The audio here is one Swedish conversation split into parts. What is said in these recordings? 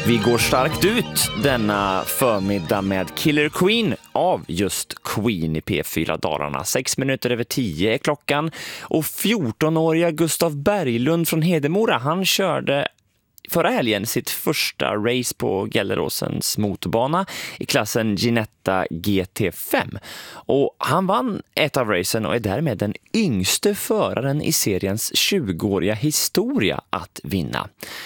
Vi går starkt ut denna förmiddag med Killer Queen av just Queen i P4 Dalarna. 6:06 är klockan och 14-åriga Gustav Berglund från Hedemora, han körde förra helgen sitt första race på Gelleråsens motorbana i klassen Ginetta GT5. Och han vann ett av racen och är därmed den yngste föraren i seriens 20-åriga historia att vinna.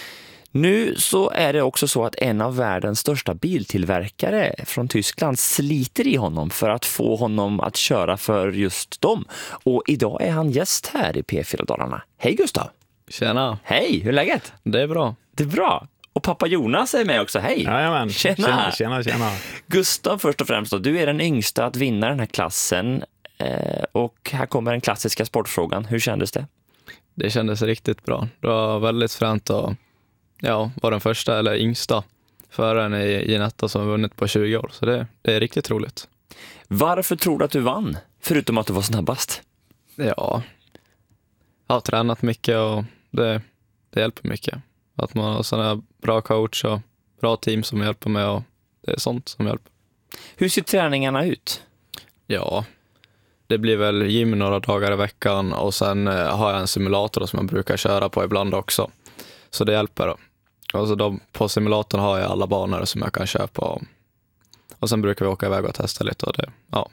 Nu så är det också så att en av världens största biltillverkare från Tyskland sliter i honom för att få honom att köra för just dem. Och idag är han gäst här i P4 Dalarna. Hej Gustav! Tjena! Hej, hur är läget? Det är bra. Det är bra. Och pappa Jonas är med också, hej! Jajamän, tjena. Gustav, först och främst då, du är den yngsta att vinna den här klassen. Och här kommer den klassiska sportfrågan. Hur kändes det? Det kändes riktigt bra. Det var väldigt fränt att vara den första eller yngsta föraren i Ginetta som har vunnit på 20 år. Så det är riktigt roligt. Varför tror du att du vann? Förutom att du var snabbast. Ja, jag har tränat mycket och det hjälper mycket. Att man har sådana bra coach och bra team som hjälper mig och det är sånt som hjälper. Hur ser träningarna ut? Ja, det blir väl gym några dagar i veckan och sen har jag en simulator som jag brukar köra på ibland också. Så det hjälper då. Alltså på simulatorn har jag alla banor som jag kan köpa och sen brukar vi åka iväg och testa lite och det, ja.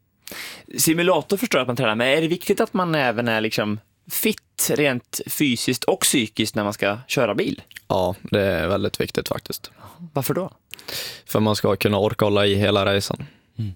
Simulator förstår jag att man tränar, men är det viktigt att man även är liksom fit rent fysiskt och psykiskt när man ska köra bil? Ja, det är väldigt viktigt faktiskt. Varför då? För man ska kunna orka hålla i hela resan.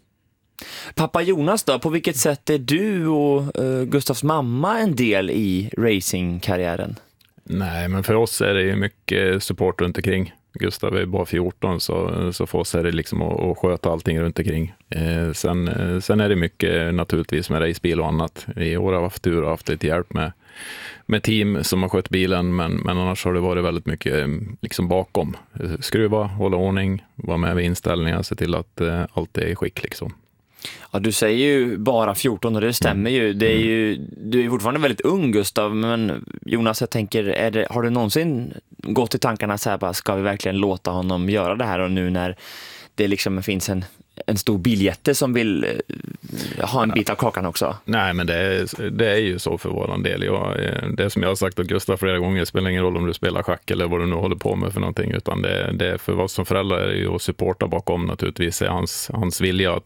Pappa Jonas då, på vilket sätt är du och Gustavs mamma en del i racingkarriären? Nej, men för oss är det ju mycket support runt omkring. Gustav är bara 14 så för oss är det liksom att sköta allting runt omkring. Sen är det mycket naturligtvis med racebil och annat. I år har vi haft tur och haft lite hjälp med team som har skött bilen, men annars har det varit väldigt mycket liksom bakom. Skruva, hålla ordning, vara med vid inställningar, se till att allt är i skick liksom. Ja, du säger ju bara 14 och det stämmer ju. Det är ju. Du är fortfarande väldigt ung, Gustav, men Jonas, jag tänker, har du någonsin gått i tankarna så här, bara, ska vi verkligen låta honom göra det här, och nu när det liksom finns en stor biljätte som vill ha en bit av kakan också? Nej, men det är ju så för våran del. Det som jag har sagt till Gustav flera gånger, spelar ingen roll om du spelar schack eller vad du nu håller på med för någonting, utan det är för oss som föräldrar är ju att supporta bakom naturligtvis är hans vilja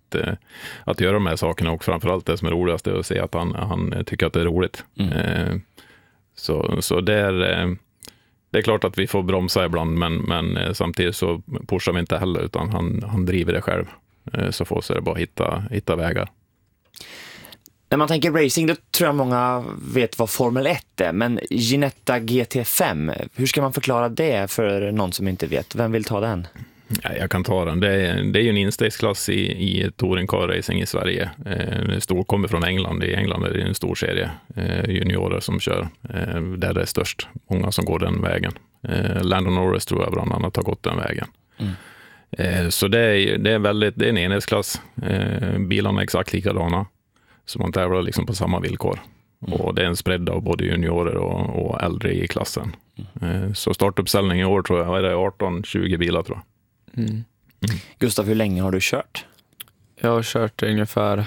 att göra de här sakerna, och framförallt det som är roligast är att se att han tycker att det är roligt. Så det är klart att vi får bromsa ibland, men samtidigt så pushar vi inte heller, utan han driver det själv. Så får så är det bara hitta vägar. När man tänker racing, då tror jag många vet vad Formel 1 är, men Ginetta GT5, hur ska man förklara det för någon som inte vet? Vem vill ta den? Ja, jag kan ta den. Det är ju en instegsklass i touring car racing i Sverige. Kommer från England. I England är det en stor serie juniorer som kör. Där det är störst. Många som går den vägen. Lando Norris tror jag bland annat har gått den vägen. Så det är en enhetsklass. Bilarna är exakt likadana. Så man tävlar liksom på samma villkor. Och det är en spread av både juniorer och äldre i klassen. Så startuppställning i år tror jag är det 18-20 bilar tror jag. Gustav, hur länge har du kört? Jag har kört ungefär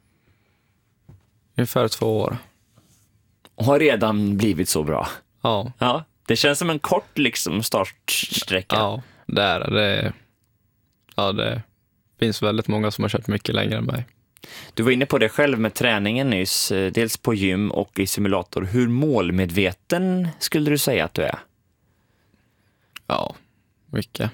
2 år. Och har redan blivit så bra? Ja. Det känns som en kort liksom startsträcka. Ja, det är det. Ja, det finns väldigt många som har kört mycket längre än mig. Du var inne på det själv med träningen nyss, dels på gym och i simulator. Hur målmedveten skulle du säga att du är? Ja, mycket.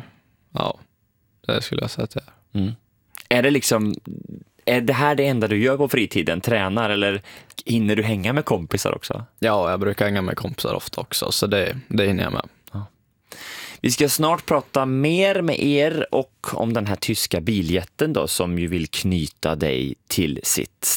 Det skulle jag säga att jag är. Är det här det enda du gör på fritiden? Tränar, eller hinner du hänga med kompisar också? Ja, jag brukar hänga med kompisar ofta också, så det hinner jag med. Ja. Vi ska snart prata mer med er och om den här tyska biljätten då, som ju vill knyta dig till sitt